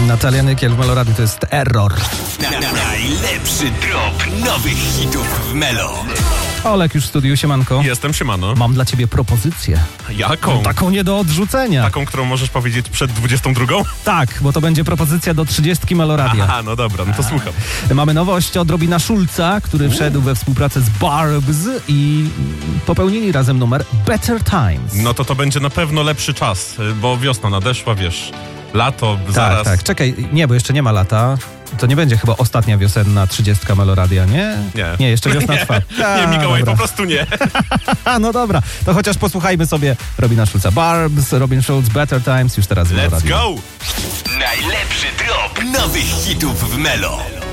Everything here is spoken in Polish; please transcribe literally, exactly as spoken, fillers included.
Natalia Nykiel w Melo Radio, to jest Error. Na, na, najlepszy drop nowych hitów w Melo. Olek już w studiu, siemanko. Jestem, siemano. Mam dla ciebie propozycję. Jaką? Taką nie do odrzucenia. Taką, którą możesz powiedzieć przed dwudziestą drugą? Tak, bo to będzie propozycja do trzydziestki Melo Radia. Aha, no dobra, no to słucham. Mamy nowość od Robina Schulza, który wszedł we współpracę z Barbz i popełnili razem numer Better Times. No to to będzie na pewno lepszy czas, bo wiosna nadeszła, wiesz, lato, Tak, zaraz. tak. Czekaj, nie, bo jeszcze nie ma lata. To nie będzie chyba ostatnia wiosenna trzydziestka Melo Radia, nie? Nie. Nie, jeszcze wiosna trwa. Nie, nie, Mikołaj, dobra. po prostu nie. No dobra, to chociaż posłuchajmy sobie Robina Schulza. Barbz, Robin Schulz, Better Times, już teraz w Melo Let's Radio. go! Najlepszy drop nowych hitów w Melo.